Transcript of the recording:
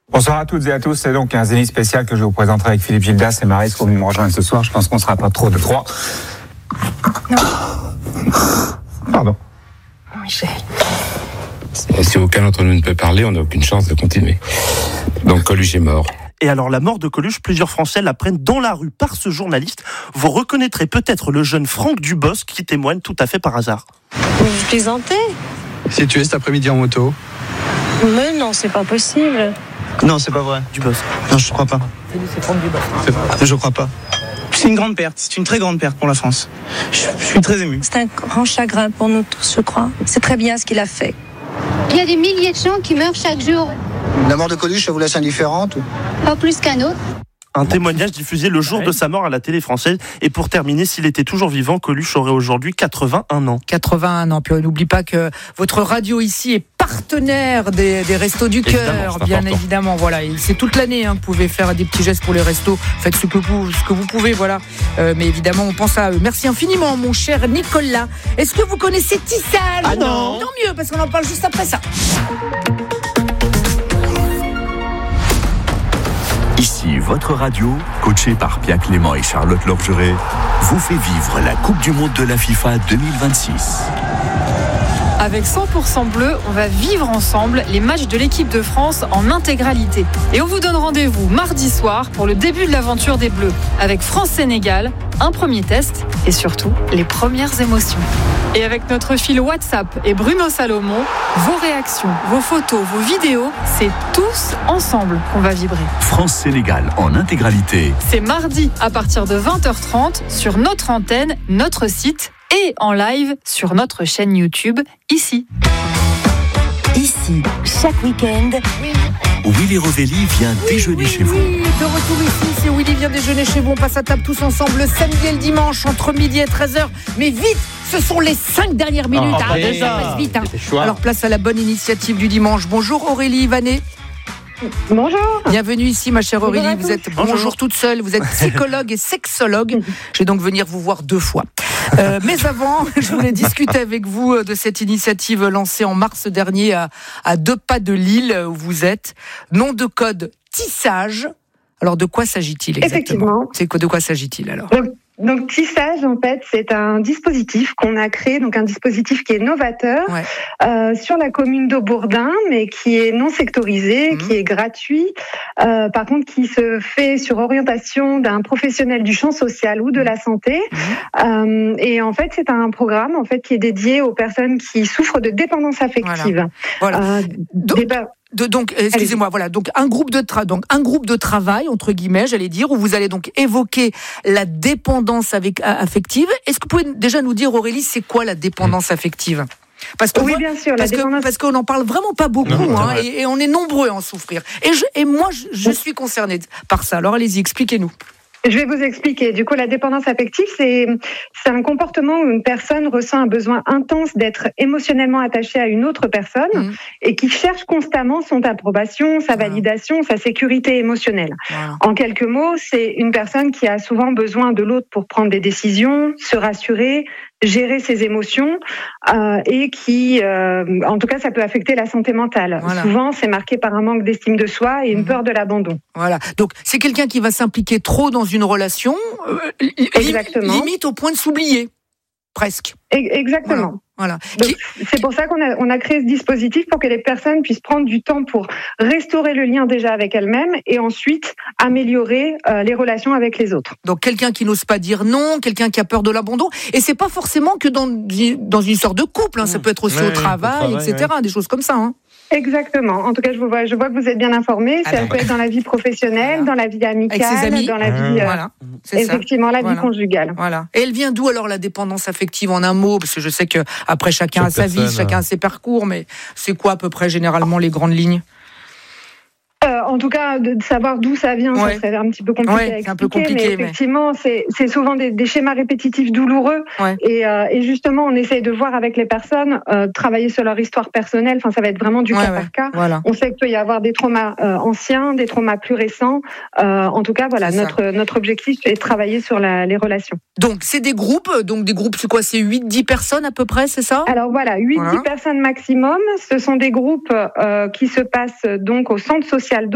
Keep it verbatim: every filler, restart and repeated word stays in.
Bonsoir à toutes et à tous, c'est donc un Zénith spécial que je vous présenterai avec Philippe Gildas et Maryse qui vont me rejoindre ce soir. Je pense qu'on ne sera pas trop de trois. Non. Pardon. Michel. Si aucun d'entre nous ne peut parler, on n'a aucune chance de continuer. Donc Coluche est mort. Et alors la mort de Coluche, plusieurs Français l'apprennent dans la rue par ce journaliste. Vous reconnaîtrez peut-être le jeune Franck Dubosc qui témoigne tout à fait par hasard. Vous plaisantez ? Si tu es cet après-midi en moto. Mais non, c'est pas possible. Non, c'est pas vrai. Dubosc. Non, je crois pas. C'est Franck Dubosc. Je crois pas. C'est une grande perte, c'est une très grande perte pour la France. Je, je suis très ému. C'est un grand chagrin pour nous tous, je crois. C'est très bien ce qu'il a fait. Il y a des milliers de gens qui meurent chaque jour. La mort de Coluche, ça vous laisse indifférente ou... Pas plus qu'un autre. Un témoignage diffusé le jour de sa mort à la télé française. Et pour terminer, s'il était toujours vivant, Coluche aurait aujourd'hui quatre-vingt-un ans. quatre-vingt-un ans. Puis on n'oublie pas que votre radio ici est partenaire des, des Restos du Cœur, bien important. Évidemment. Voilà, et c'est toute l'année. Hein, vous pouvez faire des petits gestes pour les restos. Faites ce que vous, ce que vous pouvez, voilà. Euh, mais évidemment, on pense à eux. Merci infiniment, mon cher Nicolas. Est-ce que vous connaissez Tissage ? Ah non. Tant mieux, parce qu'on en parle juste après ça. Ici, votre radio, coachée par Pierre Clément et Charlotte Lorgeret, vous fait vivre la Coupe du Monde de la FIFA deux mille vingt-six. Avec cent pour cent bleu, on va vivre ensemble les matchs de l'équipe de France en intégralité. Et on vous donne rendez-vous mardi soir pour le début de l'aventure des Bleus. Avec France-Sénégal, un premier test et surtout les premières émotions. Et avec notre fil WhatsApp et Bruno Salomon, vos réactions, vos photos, vos vidéos, c'est tous ensemble qu'on va vibrer. France-Sénégal en intégralité. C'est mardi à partir de vingt heures trente sur notre antenne, notre site et en live sur notre chaîne YouTube, ici. Ici, chaque week-end, Willy Rovelli vient oui, déjeuner oui, chez vous. Oui, de retour ici, c'est Willy vient déjeuner chez vous. On passe à table tous ensemble le samedi et le dimanche entre midi et treize heures. Mais vite, ce sont les cinq dernières minutes. Oh, ah, déjà. ça passe vite. Hein. Alors place à la bonne initiative du dimanche. Bonjour Aurélie Vanet. Bonjour. Bienvenue ici, ma chère Aurélie. Bonjour vous êtes bonjour. bonjour toute seule. Vous êtes psychologue et sexologue. Je vais donc venir vous voir deux fois. Euh, mais avant, je voulais discuter avec vous de cette initiative lancée en mars dernier à, à deux pas de Lille où vous êtes. Nom de code Tissage. Alors de quoi s'agit-il exactement ? Effectivement. C'est quoi, de quoi s'agit-il alors ? Donc, donc Tissage, en fait, c'est un dispositif qu'on a créé, donc un dispositif qui est novateur Ouais. euh, sur la commune d'Aubourdin, mais qui est non sectorisé, mmh. qui est gratuit. Euh, par contre, qui se fait sur orientation d'un professionnel du champ social ou de la santé. Mmh. Euh, et en fait, c'est un programme en fait qui est dédié aux personnes qui souffrent de dépendance affective. Voilà. voilà. Euh, donc, déba- de, donc, excusez-moi, voilà, donc un groupe de tra- donc un groupe de travail entre guillemets, j'allais dire, où vous allez donc évoquer la dépendance avec, affective. Est-ce que vous pouvez déjà nous dire, Aurélie, c'est quoi la dépendance affective ? Parce que oui, moi, bien sûr. Parce, la que, dépendance... parce qu'on n'en parle vraiment pas beaucoup, non, hein, et, et on est nombreux à en souffrir. Et, je, et moi, je, je suis concernée par ça. Alors allez-y, expliquez-nous. Je vais vous expliquer. Du coup, la dépendance affective, c'est, c'est un comportement où une personne ressent un besoin intense d'être émotionnellement attachée à une autre personne mmh. et qui cherche constamment son approbation, sa voilà. validation, sa sécurité émotionnelle. Voilà. En quelques mots, c'est une personne qui a souvent besoin de l'autre pour prendre des décisions, se rassurer, gérer ses émotions euh, et qui, euh, en tout cas, ça peut affecter la santé mentale. Voilà. Souvent, c'est marqué par un manque d'estime de soi et une mmh. peur de l'abandon. Voilà. Donc, c'est quelqu'un qui va s'impliquer trop dans une relation, euh, Exactement. limite au point de s'oublier, presque. Exactement. Voilà. Voilà. Donc, qui... C'est pour ça qu'on a, on a créé ce dispositif pour que les personnes puissent prendre du temps pour restaurer le lien déjà avec elles-mêmes et ensuite améliorer euh, les relations avec les autres. Donc quelqu'un qui n'ose pas dire non, quelqu'un qui a peur de l'abandon. Et c'est pas forcément que dans, dans une sorte de couple, hein. Ça peut être aussi ouais, au travail, travail et cetera. Ouais. Des choses comme ça. Hein. Exactement. En tout cas, je, vous vois, je vois que vous êtes bien informés. Ça peut être dans la vie professionnelle, voilà. dans la vie amicale, avec ses amis. dans la vie, euh, voilà. C'est effectivement, ça. la voilà. vie conjugale. Voilà. Et elle vient d'où alors la dépendance affective en un mot ? Parce que je sais que après chacun Chaque a sa personne, vie, chacun a ses parcours, mais c'est quoi à peu près généralement les grandes lignes ? Euh, en tout cas, de savoir d'où ça vient, ouais. ça serait un petit peu compliqué ouais, à expliquer, un peu compliqué, mais effectivement, mais... c'est, c'est souvent des, des schémas répétitifs douloureux. Ouais. Et, euh, et justement, on essaye de voir avec les personnes, euh, travailler sur leur histoire personnelle. Enfin, ça va être vraiment du ouais, cas ouais. par cas. Voilà. On sait qu'il peut y avoir des traumas euh, anciens, des traumas plus récents. Euh, en tout cas, voilà, notre, notre objectif est de travailler sur la, les relations. Donc, c'est des groupes. Donc, des groupes, c'est quoi ? C'est huit dix personnes à peu près, c'est ça ? Alors voilà, huit dix voilà. personnes maximum. Ce sont des groupes euh, qui se passent donc au centre social